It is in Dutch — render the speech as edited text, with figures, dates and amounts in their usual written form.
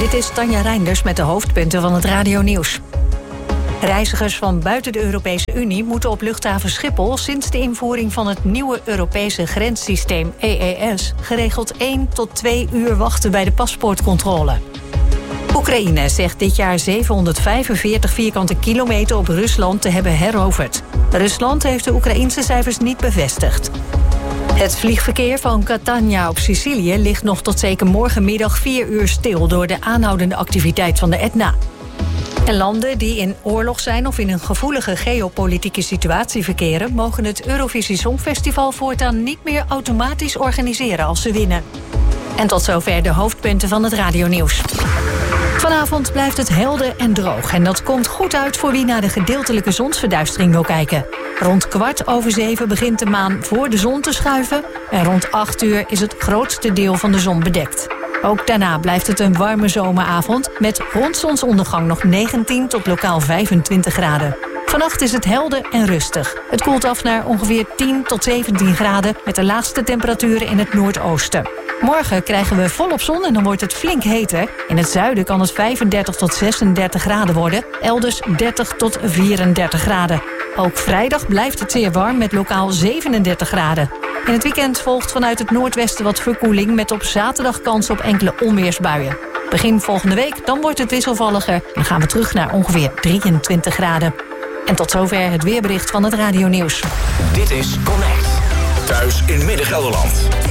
Dit is Tanja Reinders met de hoofdpunten van het radionieuws. Reizigers van buiten de Europese Unie moeten op luchthaven Schiphol sinds de invoering van het nieuwe Europese grenssysteem EES geregeld 1 tot 2 uur wachten bij de paspoortcontrole. Oekraïne zegt dit jaar 745 vierkante kilometer op Rusland te hebben heroverd. Rusland heeft de Oekraïense cijfers niet bevestigd. Het vliegverkeer van Catania op Sicilië ligt nog tot zeker morgenmiddag 4 uur stil door de aanhoudende activiteit van de Etna. En landen die in oorlog zijn of in een gevoelige geopolitieke situatie verkeren, mogen het Eurovisie Songfestival voortaan niet meer automatisch organiseren als ze winnen. En tot zover de hoofdpunten van het radionieuws. Vanavond blijft het helder en droog en dat komt goed uit voor wie naar de gedeeltelijke zonsverduistering wil kijken. Rond 6:15 begint de maan voor de zon te schuiven en rond 8 uur is het grootste deel van de zon bedekt. Ook daarna blijft het een warme zomeravond met rond zonsondergang nog 19 tot lokaal 25 graden. Vannacht is het helder en rustig. Het koelt af naar ongeveer 10 tot 17 graden met de laagste temperaturen in het noordoosten. Morgen krijgen we volop zon en dan wordt het flink heter. In het zuiden kan het 35 tot 36 graden worden, elders 30 tot 34 graden. Ook vrijdag blijft het zeer warm met lokaal 37 graden. In het weekend volgt vanuit het noordwesten wat verkoeling met op zaterdag kans op enkele onweersbuien. Begin volgende week, dan wordt het wisselvalliger en dan gaan we terug naar ongeveer 23 graden. En tot zover het weerbericht van het radionieuws. Dit is Connect. Thuis in Midden-Gelderland.